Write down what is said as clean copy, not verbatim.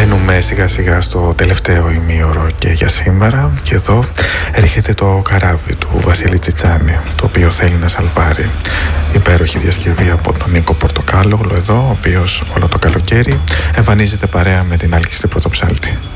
Μπαίνουμε σιγά σιγά στο τελευταίο ημίωρο και για σήμερα, και εδώ έρχεται το καράβι του Βασίλη Τσιτσάνη, το οποίο θέλει να σαλπάρει. Υπέροχη διασκευή από τον Νίκο Πορτοκάλογλου εδώ, ο οποίος όλο το καλοκαίρι εμφανίζεται παρέα με την Άλκη Πρωτοψάλτη.